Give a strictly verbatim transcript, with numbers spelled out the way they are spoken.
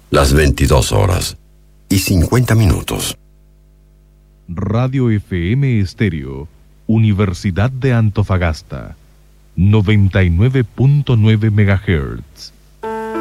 las veintidós horas y cincuenta minutos. Radio F M Estéreo, Universidad de Antofagasta, noventa y nueve punto nueve megahertz.